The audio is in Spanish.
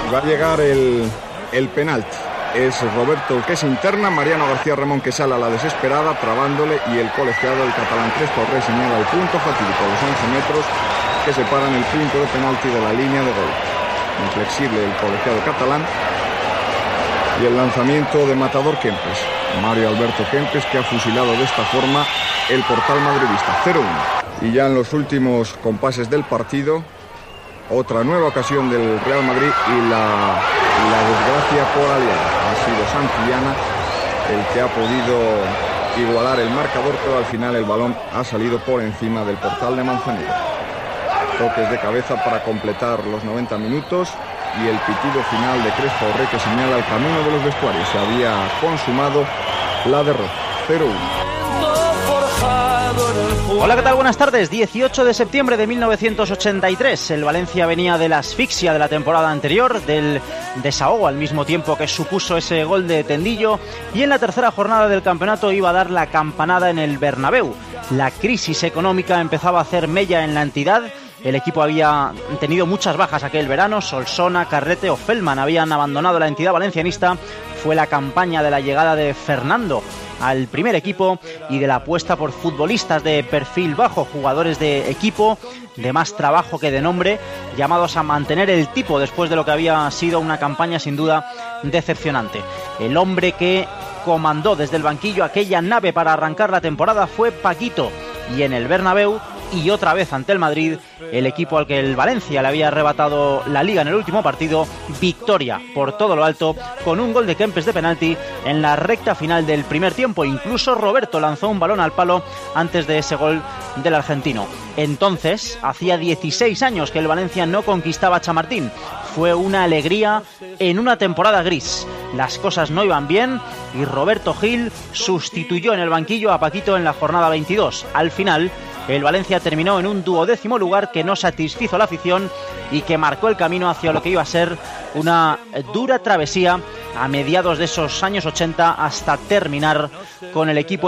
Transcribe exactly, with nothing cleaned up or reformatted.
Y va a llegar el, el penalti. Es Roberto el que se interna, Mariano García Ramón que sale a la desesperada, trabándole, y el colegiado del catalán Crespo Rey señala el punto fatídico, los once metros que separan el punto de penalti de la línea de gol. Inflexible el colegiado catalán. Y el lanzamiento de matador Kempes, Mario Alberto Kempes, que ha fusilado de esta forma el portal madridista. Cero uno. Y ya en los últimos compases del partido, otra nueva ocasión del Real Madrid y la, la desgracia por aliada. Ha sido Santillana el que ha podido igualar el marcador, pero al final el balón ha salido por encima del portal de Manzanero. Toques de cabeza para completar los noventa minutos y el pitido final de Crespo Rey que señala el camino de los vestuarios. Se había consumado la derrota. cero uno. Hola, ¿qué tal? Buenas tardes. dieciocho de septiembre de mil novecientos ochenta y tres. El Valencia venía de la asfixia de la temporada anterior, del desahogo al mismo tiempo que supuso ese gol de Tendillo, y en la tercera jornada del campeonato iba a dar la campanada en el Bernabéu. La crisis económica empezaba a hacer mella en la entidad. El equipo había tenido muchas bajas aquel verano. Solsona, Carrete o Feldman habían abandonado la entidad valencianista. Fue la campaña de la llegada de Fernando al primer equipo y de la apuesta por futbolistas de perfil bajo, jugadores de equipo, de más trabajo que de nombre, llamados a mantener el tipo después de lo que había sido una campaña sin duda decepcionante. El hombre que comandó desde el banquillo aquella nave para arrancar la temporada fue Paquito, y en el Bernabéu y otra vez ante el Madrid, el equipo al que el Valencia le había arrebatado la Liga en el último partido, victoria por todo lo alto con un gol de Kempes de penalti en la recta final del primer tiempo. Incluso Roberto lanzó un balón al palo antes de ese gol del argentino. Entonces, hacía dieciséis años que el Valencia no conquistaba Chamartín. Fue una alegría en una temporada gris. Las cosas no iban bien y Roberto Gil sustituyó en el banquillo a Paquito en la jornada veintidós. Al final, el Valencia terminó en un duodécimo lugar que no satisfizo a la afición y que marcó el camino hacia lo que iba a ser una dura travesía a mediados de esos años ochenta hasta terminar con el equipo